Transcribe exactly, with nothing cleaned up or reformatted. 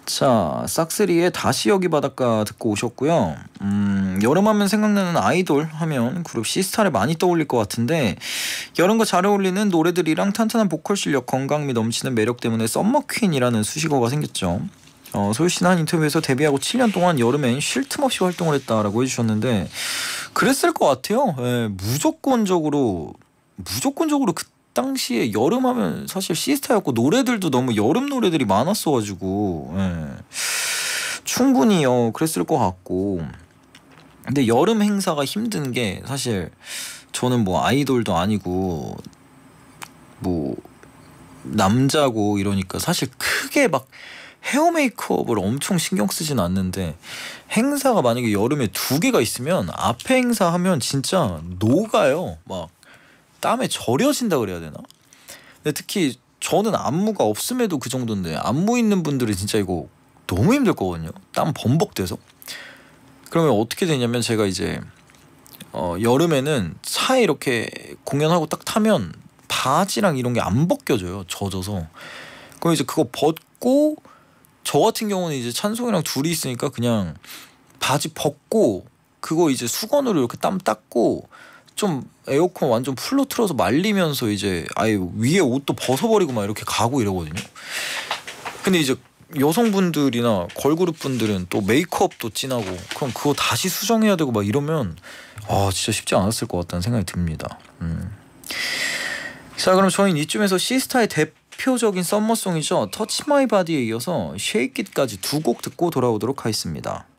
자, 싹쓰리의 다시 여기 바닷가 듣고 오셨고요. 음, 여름하면 생각나는 아이돌 하면 그룹 시스타를 많이 떠올릴 것 같은데 여름과 잘 어울리는 노래들이랑 탄탄한 보컬 실력, 건강미 넘치는 매력 때문에 썸머퀸이라는 수식어가 생겼죠. 어, 소유씨는 한 인터뷰에서 데뷔하고 칠 년 동안 여름엔 쉴 틈 없이 활동을 했다라고 해주셨는데 그랬을 것 같아요. 예, 무조건적으로 무조건적으로 그 당시에 여름하면 사실 시스타였고 노래들도 너무 여름 노래들이 많았어가지고 예. 충분히 어 그랬을 것 같고 근데 여름 행사가 힘든 게 사실 저는 뭐 아이돌도 아니고 뭐 남자고 이러니까 사실 크게 막 헤어 메이크업을 엄청 신경 쓰진 않는데 행사가 만약에 여름에 두 개가 있으면 앞에 행사 하면 진짜 녹아요. 막 땀에 절여진다 그래야 되나? 근데 특히 저는 안무가 없음에도 그 정도인데 안무 있는 분들이 진짜 이거 너무 힘들 거거든요. 땀 범벅돼서. 그러면 어떻게 되냐면 제가 이제 어 여름에는 차에 이렇게 공연하고 딱 타면 바지랑 이런 게 안 벗겨져요. 젖어서. 그럼 이제 그거 벗고 저 같은 경우는 이제 찬송이랑 둘이 있으니까 그냥 바지 벗고 그거 이제 수건으로 이렇게 땀 닦고 좀 에어컨 완전 풀로 틀어서 말리면서 이제 아예 위에 옷도 벗어버리고 막 이렇게 가고 이러거든요. 근데 이제 여성분들이나 걸그룹 분들은 또 메이크업도 진하고 그럼 그거 다시 수정해야 되고 막 이러면 아 진짜 쉽지 않았을 것 같다는 생각이 듭니다. 음. 자, 그럼 저희는 이쯤에서 시스타의 대표적인 썸머송이죠 터치 마이 바디에 이어서 쉐이크 잇까지 두 곡 듣고 돌아오도록 하겠습니다.